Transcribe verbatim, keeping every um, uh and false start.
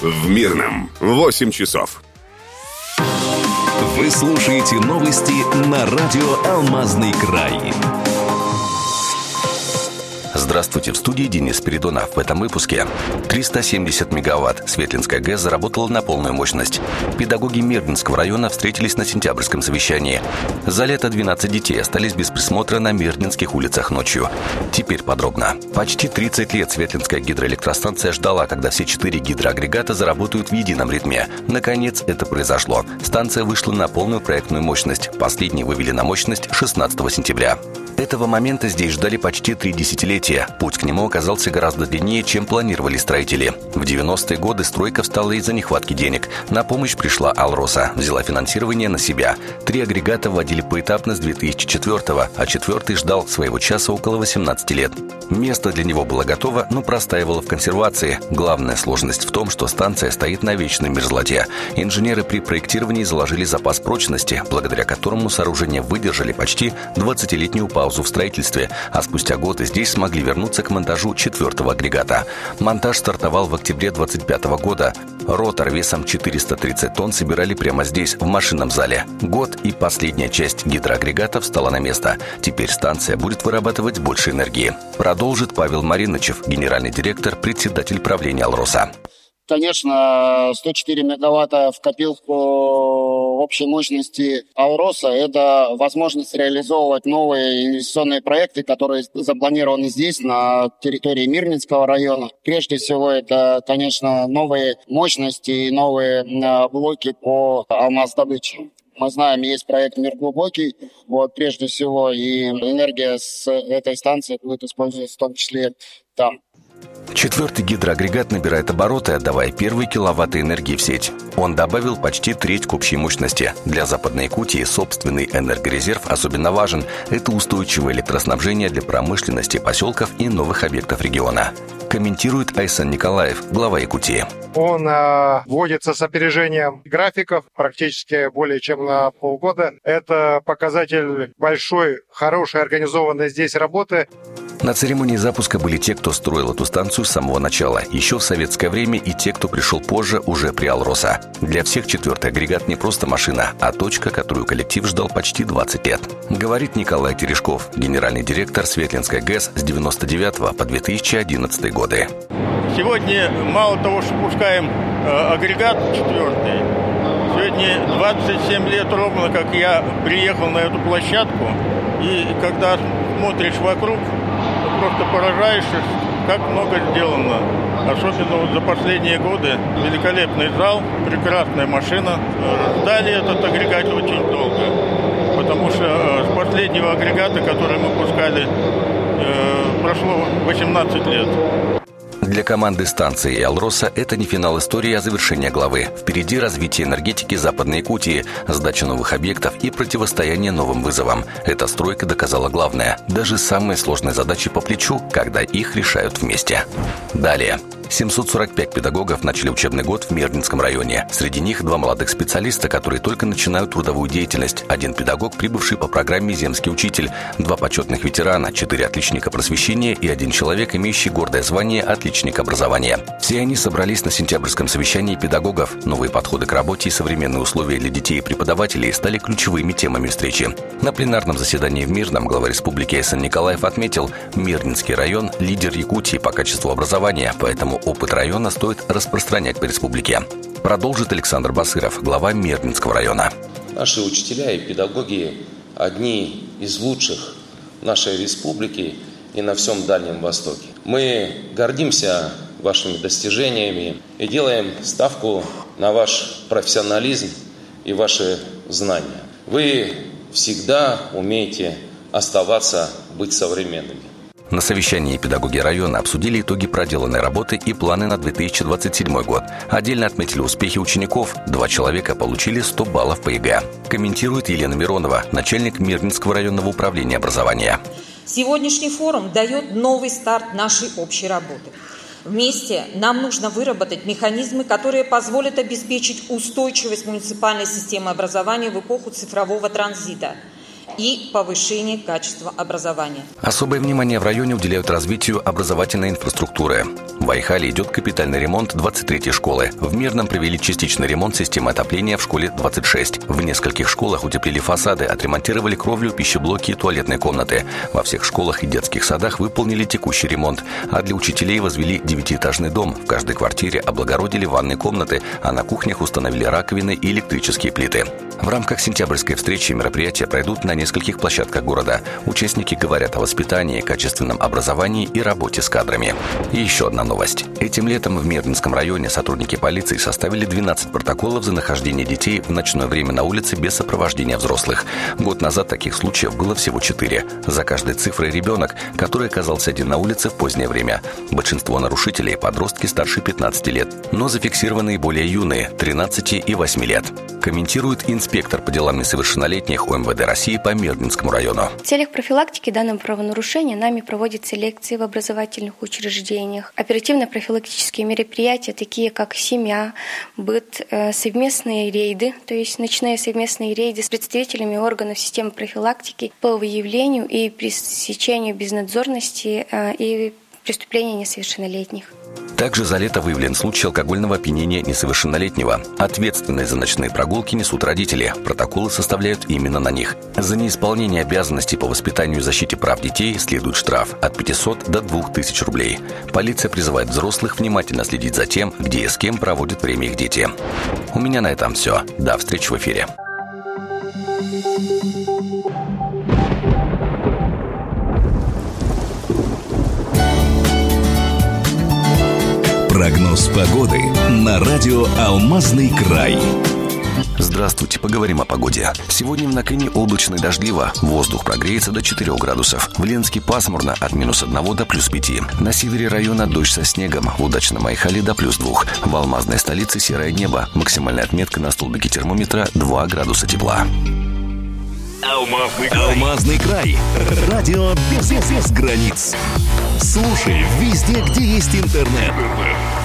в Мирном. восемь часов. Вы слушаете новости на радио «Алмазный край». Здравствуйте, в студии Денис Спиридонов. В этом выпуске триста семьдесят мегаватт. Светлинская ГЭС заработала на полную мощность. Педагоги Мирнинского района встретились на сентябрьском совещании. За лето двенадцать детей остались без присмотра на Мирнинских улицах ночью. Теперь подробно. Почти тридцать лет Светлинская гидроэлектростанция ждала, когда все четыре гидроагрегата заработают в едином ритме. Наконец это произошло. Станция вышла на полную проектную мощность. Последние вывели на мощность шестнадцатого сентября. Этого момента здесь ждали почти три десятилетия. Путь к нему оказался гораздо длиннее, чем планировали строители. В девяностые годы стройка встала из-за нехватки денег. На помощь пришла «Алроса», взяла финансирование на себя. Три агрегата вводили поэтапно с две тысячи четвёртого, а четвертый ждал своего часа около восемнадцати лет. Место для него было готово, но простаивало в консервации. Главная сложность в том, что станция стоит на вечной мерзлоте. Инженеры при проектировании заложили запас прочности, благодаря которому сооружения выдержали почти двадцатилетнюю паузу в строительстве, а спустя год и здесь смогли вернуться к монтажу четвертого агрегата. Монтаж стартовал в октябре двадцать пятого года. Ротор весом четыреста тридцать тонн собирали прямо здесь, в машинном зале. Год и последняя часть гидроагрегатов встала на место. Теперь станция будет вырабатывать больше энергии. Продолжит Павел Маринычев, генеральный директор, председатель правления «Алроса». Конечно, сто четыре мегаватта в копилку общей мощности «Алроса» — это возможность реализовывать новые инвестиционные проекты, которые запланированы здесь, на территории Мирнинского района. Прежде всего, это, конечно, новые мощности и новые блоки по алмаздобыче. Мы знаем, есть проект «Мир глубокий», вот прежде всего, и энергия с этой станции будет использоваться в том числе там. Четвертый гидроагрегат набирает обороты, отдавая первые киловатты энергии в сеть. Он добавил почти треть к общей мощности. Для Западной Якутии собственный энергорезерв особенно важен. Это устойчивое электроснабжение для промышленности, поселков и новых объектов региона. Комментирует Айсан Николаев, глава Якутии. Он э, вводится с опережением графиков практически более чем на полгода. Это показатель большой, хорошей, организованной здесь работы. На церемонии запуска были те, кто строил эту станцию с самого начала, еще в советское время, и те, кто пришел позже, уже при «Алроса». Для всех четвертый агрегат не просто машина, а точка, которую коллектив ждал почти двадцать лет. Говорит Николай Терешков, генеральный директор Светлинской ГЭС с девяносто девятого по две тысячи одиннадцатый годы. Сегодня мало того, что пускаем э, агрегат четвертый, сегодня двадцать семь лет ровно, как я приехал на эту площадку, и когда смотришь вокруг, просто поражаешься, как много сделано. Особенно вот за последние годы. Великолепный зал, прекрасная машина. Ждали этот агрегат очень долго, потому что с последнего агрегата, который мы пускали, прошло восемнадцать лет. Для команды станции и «Алроса» это не финал истории, а завершение главы. Впереди развитие энергетики Западной Якутии, сдача новых объектов и противостояние новым вызовам. Эта стройка доказала главное. Даже самые сложные задачи по плечу, когда их решают вместе. Далее. семьсот сорок пять педагогов начали учебный год в Мирнинском районе. Среди них два молодых специалиста, которые только начинают трудовую деятельность. Один педагог, прибывший по программе «Земский учитель», два почетных ветерана, четыре отличника просвещения и один человек, имеющий гордое звание «Отличник образования». Все они собрались на сентябрьском совещании педагогов. Новые подходы к работе и современные условия для детей и преподавателей стали ключевыми темами встречи. На пленарном заседании в Мирном глава республики Айсан Николаев отметил, Мирнинский район – лидер Якутии по качеству образования, поэтому опыт района стоит распространять по республике. Продолжит Александр Басыров, глава Мирнинского района. Наши учителя и педагоги одни из лучших в нашей республике и на всем Дальнем Востоке. Мы гордимся вашими достижениями и делаем ставку на ваш профессионализм и ваши знания. Вы всегда умеете оставаться, быть современными. На совещании педагоги района обсудили итоги проделанной работы и планы на две тысячи двадцать седьмой год. Отдельно отметили успехи учеников. Два человека получили сто баллов по ЕГЭ. Комментирует Елена Миронова, начальник Мирнинского районного управления образования. Сегодняшний форум дает новый старт нашей общей работы. Вместе нам нужно выработать механизмы, которые позволят обеспечить устойчивость муниципальной системы образования в эпоху цифрового транзита. и повышение качества образования. Особое внимание в районе уделяют развитию образовательной инфраструктуры. В Айхале идет капитальный ремонт двадцать третьей школы. В Мирном провели частичный ремонт системы отопления в школе двадцать шесть. В нескольких школах утеплили фасады, отремонтировали кровлю, пищеблоки и туалетные комнаты. Во всех школах и детских садах выполнили текущий ремонт. А для учителей возвели девятиэтажный дом. В каждой квартире облагородили ванные комнаты, а на кухнях установили раковины и электрические плиты. В рамках сентябрьской встречи мероприятия пройдут на нескольких площадках города. Участники говорят о воспитании, качественном образовании и работе с кадрами. И еще одна новость. Этим летом в Мирнинском районе сотрудники полиции составили двенадцать протоколов за нахождение детей в ночное время на улице без сопровождения взрослых. Год назад таких случаев было всего четыре. За каждой цифрой ребенок, который оказался один на улице в позднее время. Большинство нарушителей – подростки старше пятнадцати лет, но зафиксированные более юные – тринадцати и восьми лет. Комментирует инспектор по делам несовершеннолетних У Эм Вэ Дэ России по Мирнинскому району. В целях профилактики данного правонарушения нами проводятся лекции в образовательных учреждениях, оперативно-профилактические мероприятия, такие как семья, быт, совместные рейды, то есть ночные совместные рейды с представителями органов системы профилактики по выявлению и пресечению безнадзорности и преступления несовершеннолетних. Также за лето выявлен случай алкогольного опьянения несовершеннолетнего. Ответственность за ночные прогулки несут родители. Протоколы составляют именно на них. За неисполнение обязанностей по воспитанию и защите прав детей следует штраф от пятисот до двух тысяч рублей. Полиция призывает взрослых внимательно следить за тем, где и с кем проводят время их дети. У меня на этом все. До встречи в эфире. Прогноз погоды на радио «Алмазный край». Здравствуйте, поговорим о погоде. Сегодня в Накыне облачно и дождливо. Воздух прогреется до четырёх градусов. В Ленске пасмурно от минус одного до плюс пяти. На севере района дождь со снегом. В удачном Айхале до плюс двух. В алмазной столице серое небо. Максимальная отметка на столбике термометра два градуса тепла. Алмазный край. Алмазный край. Радио без, без границ. Слушай везде, где есть интернет.